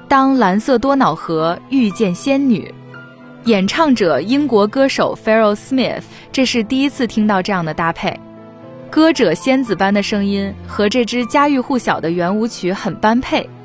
当蓝色多瑙河遇见仙女，演唱者英国歌手 Pharoah Smith， 这是第一次听到这样的搭配。歌者仙子般的声音和这支家喻户晓的圆舞曲很般配。